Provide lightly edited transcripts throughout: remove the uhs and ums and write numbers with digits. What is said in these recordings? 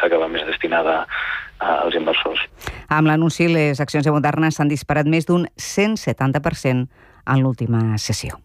passa que va més destinada als inversors. Amb l'anunci, les accions de Moderna s'han disparat més d'un 170% en l'última sessió.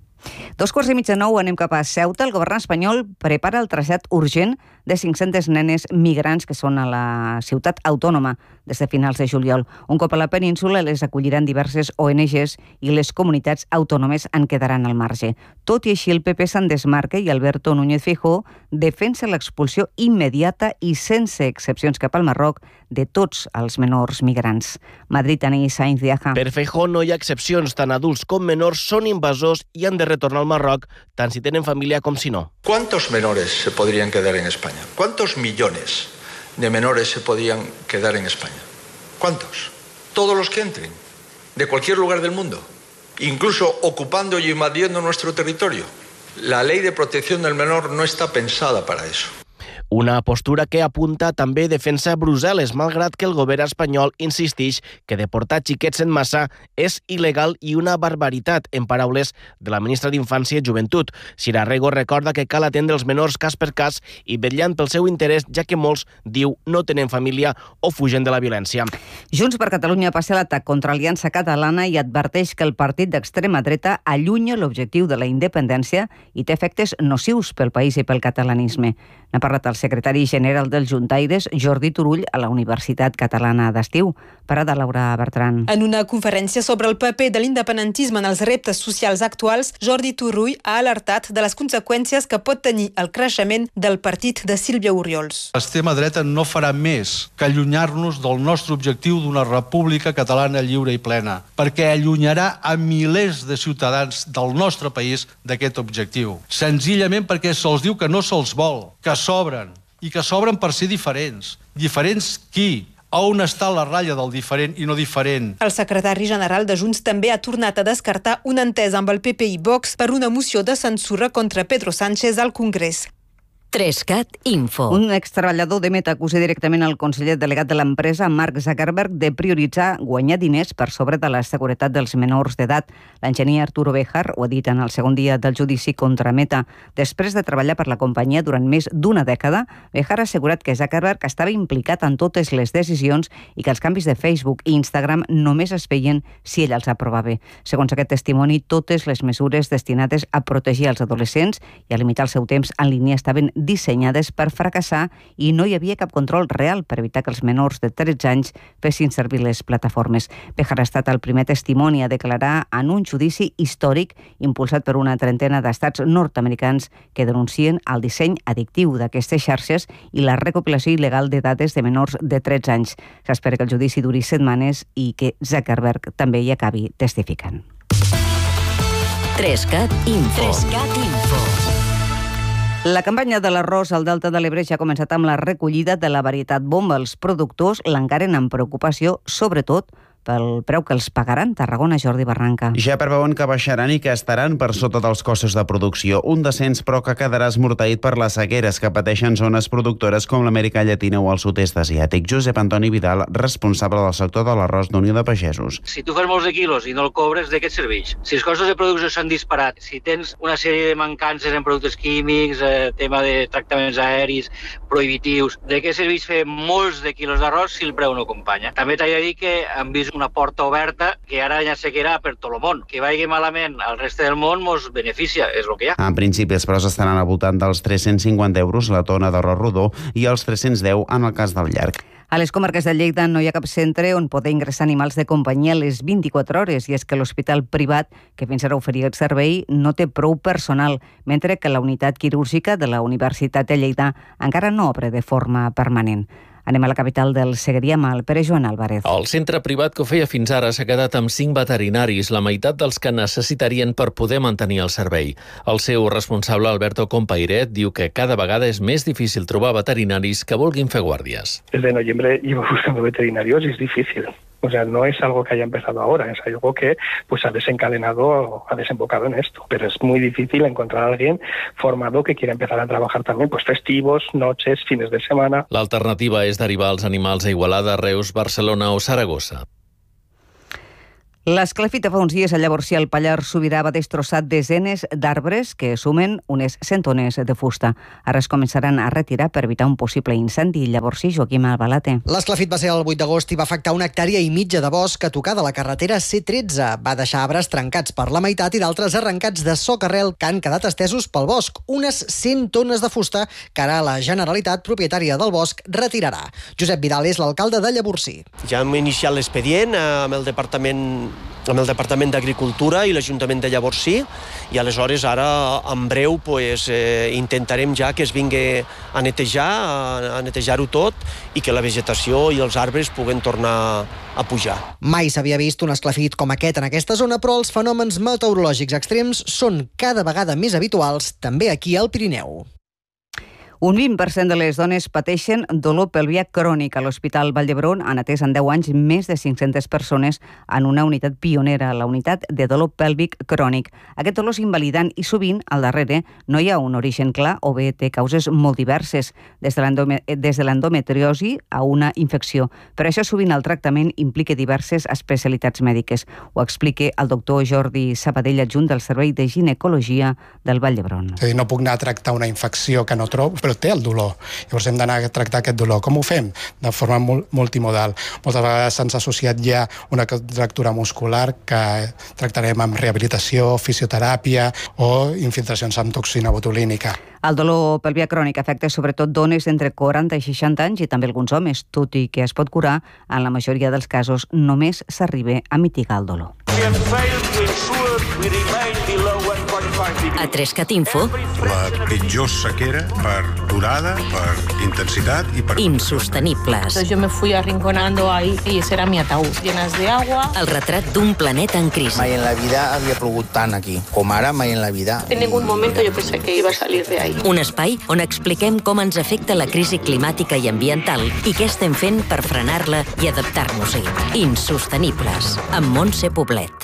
8:45, anem cap a Ceuta. El govern espanyol prepara el trasllat urgent de 500 nenes migrants que són a la ciutat autònoma des de finals de juliol. Un cop a la península les acolliran diverses ONGs i les comunitats autònomes en quedaran al marge. Tot i així, el PP se'n desmarca i Alberto Núñez Feijóo defensa l'expulsió immediata i sense excepcions cap al Marroc de tots els menors migrants. Madrid, Anís Sainz de Aja. Per Feijóo no hi ha excepcions. Tant adults com menors són invasors i han de retornar al Marroc, tant si tenen família com si no. ¿Cuántos menores se podrían quedar en España? ¿Cuántos millones de menores se podían quedar en España? ¿Cuántos? Todos los que entren, de cualquier lugar del mundo, incluso ocupando y invadiendo nuestro territorio. La ley de protección del menor no está pensada para eso. Una postura que apunta també defensa Brussel·les, malgrat que el govern espanyol insisteix que deportar xiquets en massa és il·legal i una barbaritat, en paraules de la ministra d'Infància i Joventut. Sira Rego recorda que cal atendre els menors cas per cas i vetllant pel seu interès, ja que molts, diu, no tenen família o fugen de la violència. Junts per Catalunya passa l'atac contra Aliança Catalana i adverteix que el partit d'extrema dreta allunya l'objectiu de la independència i té efectes nocius pel país i pel catalanisme. N'ha parlat el secretari general dels Juntaires, Jordi Turull, a la Universitat Catalana d'Estiu. Parada Laura Bertran. En una conferència sobre el paper de l'independentisme en els reptes socials actuals, Jordi Turull ha alertat de les conseqüències que pot tenir el creixement del partit de Sílvia Oriols. L'extrema dreta no farà més que allunyar-nos del nostre objectiu d'una república catalana lliure i plena, perquè allunyarà a milers de ciutadans del nostre país d'aquest objectiu. Senzillament perquè se'ls diu que no se'ls vol, que s'obren, i que s'obren per ser diferents. Diferents qui? On està la ratlla del diferent i no diferent? El secretari general de Junts també ha tornat a descartar una entesa amb el PP i Vox per una moció de censura contra Pedro Sánchez al Congrés. 3CAT Info. Un extreballador de Meta acusa directament al conseller delegat de l'empresa, Mark Zuckerberg, de prioritzar guanyar diners per sobre de la seguretat dels menors d'edat. L'enginyer Arturo Béjar ho ha dit en el segon dia del judici contra Meta. Després de treballar per la companyia durant més d'una dècada, Béjar ha assegurat que Zuckerberg estava implicat en totes les decisions i que els canvis de Facebook i Instagram només es feien si ell els aprovava. Segons aquest testimoni, totes les mesures destinades a protegir els adolescents i a limitar el seu temps en línia estaven dissenyades per fracassar i no hi havia cap control real per evitar que els menors de 13 anys fessin servir les plataformes. Béjar ha estat el primer testimoni a declarar en un judici històric impulsat per una trentena d'estats nord-americans que denuncien el disseny addictiu d'aquestes xarxes i la recopilació il·legal de dades de menors de 13 anys. S'espera que el judici duri setmanes i que Zuckerberg també hi acabi testificant. 3CAT Info. 3CAT Info. La campanya de l'arròs al Delta de l'Ebre ja ha començat amb la recollida de la varietat bomba. Els productors l'encaren amb preocupació, sobretot pel preu que els pagaran. Tarragona, Jordi Barranca. Ja preveuen que baixaran i que estaran per sota dels costos de producció. Un descens, però, que quedarà esmorteït per les sequeres que pateixen zones productores com l'Amèrica Llatina o el sud-est asiàtic. Josep Antoni Vidal, responsable del sector de l'arròs d'Unió de Pagesos. Si tu fas molts de quilos i no el cobres, de què et serveix? Si els costos de producció s'han disparat, si tens una sèrie de mancances en productes químics, tema de tractaments aeris, prohibitius, de què serveix fer molts de quilos d'arròs si el preu no acompanya? També t'he de dir que hem vist una porta oberta que ara ja sequerà per tot el món. Que vagi malament al reste del món mos beneficia, és el que hi ha. En principi, els preus estaran al voltant dels 350 euros la tona d'arròs rodó i els 310 en el cas del llarg. A les comarques de Lleida no hi ha cap centre on poder ingressar animals de companyia a les 24 hores i és que l'hospital privat que fins ara oferia el servei no té prou personal, mentre que la unitat quirúrgica de la Universitat de Lleida encara no obre de forma permanent. Anem a la capital del Segrià, al Pere Joan Álvarez. El centre privat que ho feia fins ara s'ha quedat amb 5 veterinaris, la meitat dels que necessitarien per poder mantenir el servei. El seu responsable, Alberto Compairet, diu que cada vegada és més difícil trobar veterinaris que vulguin fer guàrdies. Desde noviembre llevo buscando veterinarios y es difícil. O sea, no es algo que haya empezado ahora, es algo que pues ha desencadenado, ha desembocado en esto. Pero es muy difícil encontrar a alguien formado que quiera empezar a trabajar también pues festivos, noches, fines de semana. L'alternativa és derivar els animals a Igualada, Reus, Barcelona o Saragossa. L'esclafita fa uns dies a Llavorsí al Pallars Sobirà va destrossar desenes d'arbres que sumen unes 100 tones de fusta. Ara es començaran a retirar per evitar un possible incendi. Llavorsí, Joaquim Albalate. L'esclafit va ser el 8 d'agost i va afectar 1,5 hectàrees de bosc a tocar de la carretera C13. Va deixar arbres trencats per la meitat i d'altres arrencats de soca-arrel que han quedat estesos pel bosc. Unes 100 tones de fusta que ara la Generalitat, propietària del bosc, retirarà. Josep Vidal és l'alcalde de Llavorsí. Ja hem iniciat l'expedient amb el Departament d'Agricultura i l'Ajuntament de Llavorsí i aleshores ara en breu intentarem ja que es vingui a netejar-ho tot i que la vegetació i els arbres puguen tornar a pujar. Mai s'havia vist un esclafit com aquest en aquesta zona, però els fenòmens meteorològics extrems són cada vegada més habituals també aquí al Pirineu. Un 20% de les dones pateixen dolor pelvià crònic. A l'Hospital Vall d'Hebron han atès en 10 anys més de 500 persones en una unitat pionera, la unitat de dolor pèlvic crònic. Aquest dolor és invalidant i sovint al darrere no hi ha un origen clar o bé té causes molt diverses, des de l'endometriosi a una infecció. Per això sovint el tractament implica diverses especialitats mèdiques. Ho explica el doctor Jordi Sabadell, adjunt del Servei de Ginecologia del Vall d'Hebron. És a dir, no puc anar a tractar una infecció que no trobo, però té el dolor. Llavors hem d'anar a tractar aquest dolor. Com ho fem? De forma multimodal. Moltes vegades se'ns ha associat ja una contractura muscular que tractarem amb rehabilitació, fisioteràpia o infiltracions amb toxina botulínica. El dolor pelvià crònic afecta sobretot dones entre 40 i 60 anys i també alguns homes, tot i que es pot curar, en la majoria dels casos només s'arriba a mitigar el dolor. A 3CAT Info. La pitjor sequera per durada, per intensitat y per... Insostenibles. Entonces yo me fui arrinconando ahí y ese era mi ataúd, llenas de agua. El retrat d'un planeta en crisi. Mai en la vida havia plogut tant aquí, com ara mai en la vida. En ningún momento yo pensé que iba a salir de ahí. Un espai on expliquem com ens afecta la crisi climàtica i ambiental i què estem fent per frenar-la i adaptar-nos-hi. Insostenibles, amb Montse Poblet.